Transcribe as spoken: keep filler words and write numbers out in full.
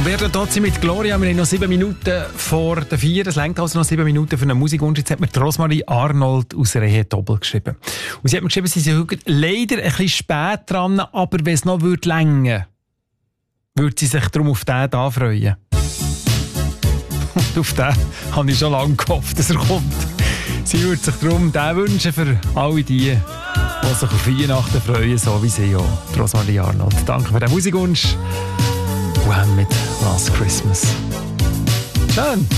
werden trotzdem mit Gloria. Wir haben noch sieben Minuten vor der vier. Es reicht also noch sieben Minuten für eine Musikwunsch. Jetzt hat mir Rosmarie Arnold aus Rehe Doppel geschrieben. Und sie hat mir geschrieben, sie sind heute leider ein bisschen spät dran, aber wenn es noch würde länger, würde sie sich darum auf den da freuen. Und auf den habe ich schon lange gehofft, dass er kommt. Sie würde sich darum den wünschen für alle die, die sich auf Weihnachten freuen, so wie sie auch. Rosmarie Arnold. Danke für den Musikwunsch. Wham mit Last Christmas. Schön.